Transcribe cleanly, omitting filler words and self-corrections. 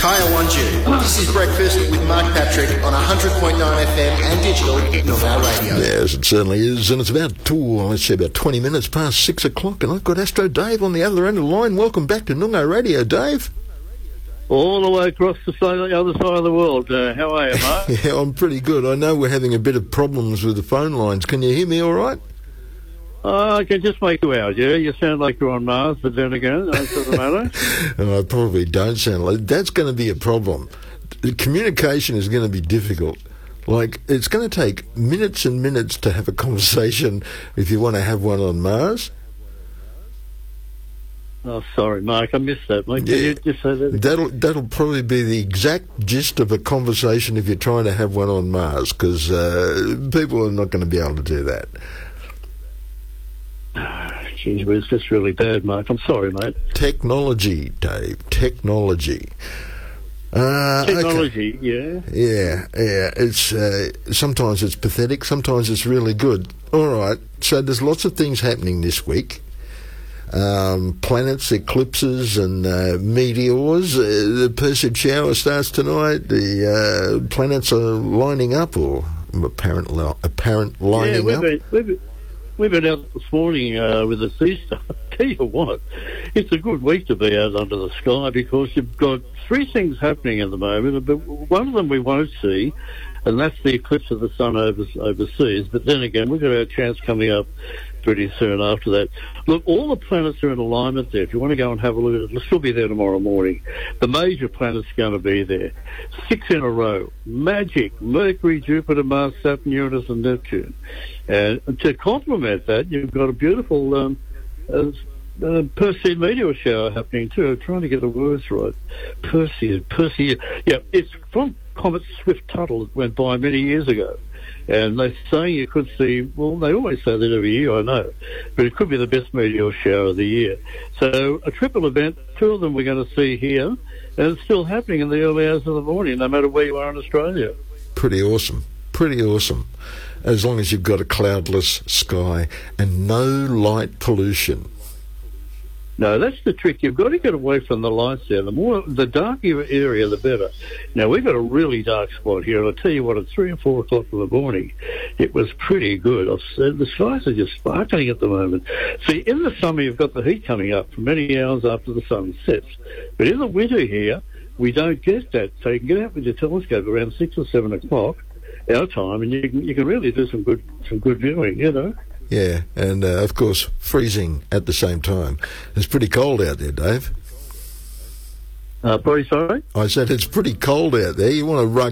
Kaya Wanju. This is Breakfast with Mark Patrick on 100.9 FM and digital Noongar Radio. Yes, it certainly is, and it's about 20 minutes past 6 o'clock, and I've got Astro Dave on the other end of the line. Welcome back to Noongar Radio, Dave. All the way across the other side of the world. How are you, Mark? Yeah, I'm pretty good. I know we're having a bit of problems with the phone lines. Can you hear me all right? I can just make you out, yeah. You sound like you're on Mars, but then again, that doesn't matter. And I probably don't sound like... That's going to be a problem. The communication is going to be difficult. Like, it's going to take minutes and minutes to have a conversation if you want to have one on Mars. Oh, sorry, Mark, I missed that, mate. Can you just say that again? That'll probably be the exact gist of a conversation if you're trying to have one on Mars, because people are not going to be able to do that. Geez, that's really bad, Mark. I'm sorry, mate. Technology, Dave. Technology. Technology, okay. Yeah. It's sometimes it's pathetic, sometimes it's really good. All right, so there's lots of things happening this week. Planets, eclipses, and meteors. The Perseid shower starts tonight. The planets are lining up, or apparent lining up. We've been out this morning with the sea star. Tell you what, it's a good week to be out under the sky because you've got three things happening at the moment. But one of them we won't see, and that's the eclipse of the sun overseas. But then again, we've got our chance coming up pretty soon after that. Look, all the planets are in alignment there. If you want to go and have a look at it, it'll still be there tomorrow morning. The major planets are going to be there. 6 in a row. Magic. Mercury, Jupiter, Mars, Saturn, Uranus, and Neptune. And to complement that, you've got a beautiful Perseid meteor shower happening too. I'm trying to get the words right. Perseid. Yeah, it's from Comet Swift-Tuttle that went by many years ago. And they're saying you could see, well, they always say that every year, I know, but it could be the best meteor shower of the year. So a triple event, two of them we're going to see here, and it's still happening in the early hours of the morning, no matter where you are in Australia. Pretty awesome. As long as you've got a cloudless sky and no light pollution. No, that's the trick. You've got to get away from the lights there. The darker area, the better. Now, we've got a really dark spot here, and I'll tell you what, at 3 or 4 o'clock in the morning, it was pretty good. I've said the skies are just sparkling at the moment. See, in the summer, you've got the heat coming up for many hours after the sun sets. But in the winter here, we don't get that. So you can get out with your telescope around 6 or 7 o'clock, our time, and you can really do some good viewing, you know. Yeah, and of course, freezing at the same time. It's pretty cold out there, Dave. Sorry? I said it's pretty cold out there. You want to rug